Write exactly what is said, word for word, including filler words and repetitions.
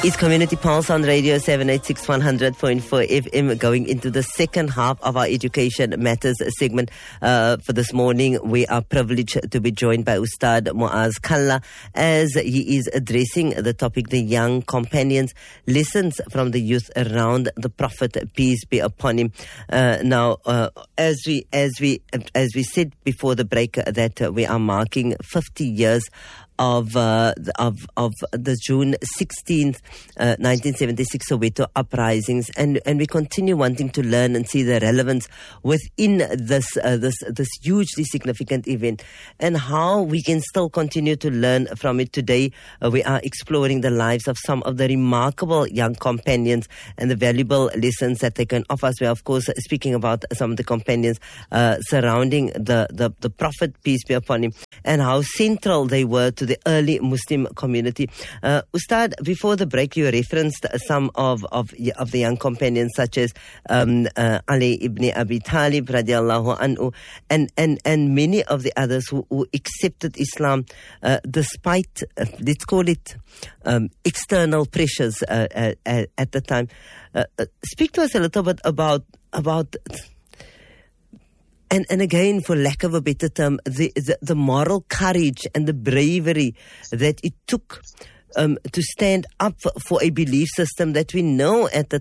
It's Community Pulse on Radio seven eighty-six one hundred point four F M, going into the second half of our Education Matters segment. Uh, for this morning, we are privileged to be joined by Ustad Muaz Kalla as he is addressing the topic, the young companions, lessons from the youth around the Prophet, peace be upon him. Uh, now, uh, as we as we as we said before the break, uh, that uh, we are marking fifty years of uh, of of the June sixteenth, uh, nineteen seventy-six Soweto uprisings, and and we continue wanting to learn and see the relevance within this uh, this this hugely significant event, and how we can still continue to learn from it today. Uh, we are exploring the lives of some of the remarkable young companions and the valuable lessons that they can offer us. We are, of course, speaking about some of the companions uh, surrounding the, the the Prophet, peace be upon him, and how central they were to the early Muslim community. Uh, Ustad, before the break, you referenced some of, of, of the young companions, such as um, uh, Ali ibn Abi Talib, radiallahu anhu, and, and, and many of the others who, who accepted Islam uh, despite, uh, let's call it, um, external pressures uh, uh, uh, at the time. Uh, uh, speak to us a little bit about about And, and again, for lack of a better term, the, the, the moral courage and the bravery that it took um, to stand up for a belief system that we know at the